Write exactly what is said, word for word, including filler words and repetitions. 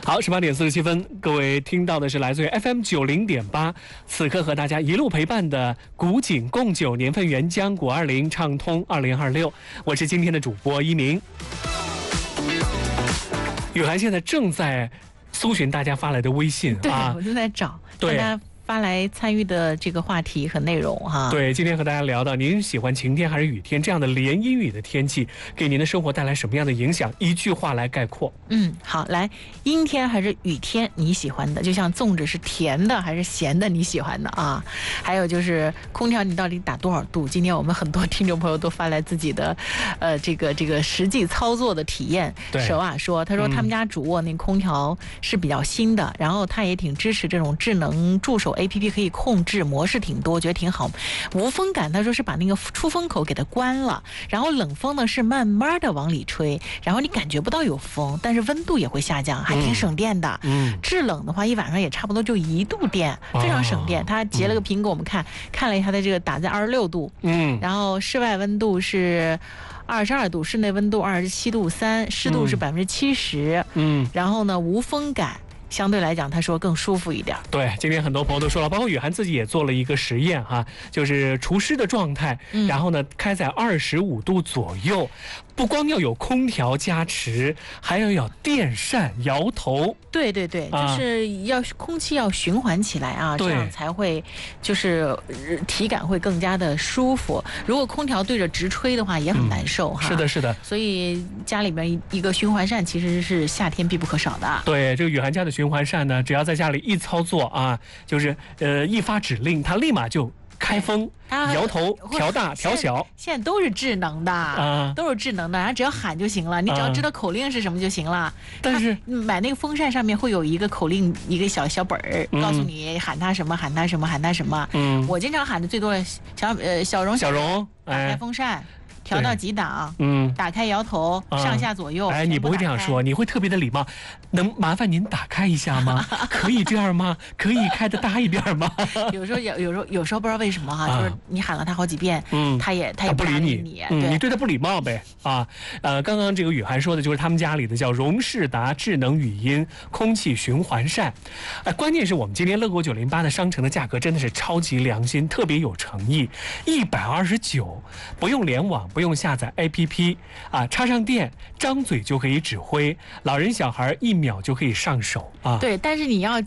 好，十八点四十七分，各位听到的是来自于 F M 九零点八，此刻和大家一路陪伴的古井贡酒年份原浆古二零畅通二零二六，我是今天的主播一鸣。雨涵现在正在搜寻大家发来的微信对啊， 我就在找对大家发来参与的这个话题和内容哈。 对，今天和大家聊到您喜欢晴天还是雨天，这样的连阴雨的天气给您的生活带来什么样的影响？一句话来概括。 嗯，好，来，阴天还是雨天你喜欢的？就像粽子是甜的还是咸的你喜欢的啊？还有就是空调你到底打多少度？今天我们很多听众朋友都发来自己的，呃，这个这个实际操作的体验。 对， 手啊说，他说他们家主卧那空调是比较新的，嗯、然后他也挺支持这种智能助手 A P P 可以控制模式挺多，觉得挺好。无风感，他说是把那个出风口给它关了，然后冷风呢是慢慢的往里吹，然后你感觉不到有风，但是温度也会下降，还挺省电的。嗯，制冷的话一晚上也差不多就一度电，非常省电。哦、他截了个屏给我们看，嗯、看了一下，他的这个打在二十六度，嗯，然后室外温度是二十二度，室内温度二十七度三，湿度是百分之七十，嗯，然后呢无风感。相对来讲，他说更舒服一点。 对，今天很多朋友都说了，包括雨涵自己也做了一个实验哈，就是除湿的状态，嗯、然后呢开在二十五度左右，不光要有空调加持，还要有电扇摇头。 对对对，啊、就是要空气要循环起来啊，这样才会就是体感会更加的舒服。如果空调对着直吹的话，也很难受、嗯、哈。 是的，是的。 所以家里边一个循环扇其实是夏天必不可少的。 对，这个雨涵家的循环扇呢，只要在家里一操作啊，就是呃一发指令，它立马就开风、摇头、调大、调小， 现在都是智能的啊，都是智能的，然后只要喊就行了，你只要知道口令是什么就行了。啊、 但是买那个风扇上面会有一个口令，一个小小本儿，嗯、告诉你喊它什么，喊它什么，喊它什么。嗯，我经常喊的最多的小呃小荣小荣打开风扇。哎调到几档，嗯，打开摇头，嗯、上下左右。 哎，你不会这样说，你会特别的礼貌。能麻烦您打开一下吗？可以这样吗？可以开的大一点吗？ 有时候有有时候有时候不知道为什么哈、啊，就是你喊了他好几遍，嗯，他也他也不理你， 你嗯，你对他不礼貌呗啊。呃，刚刚这个雨涵说的就是他们家里的叫荣仕达智能语音空气循环扇。哎、呃，关键是我们今天乐购九零八的商城的价格真的是超级良心，特别有诚意，一百二十九，不用联网。不用下载 A P P 啊，插上电，张嘴就可以指挥，老人小孩一秒就可以上手啊。 对，但是你要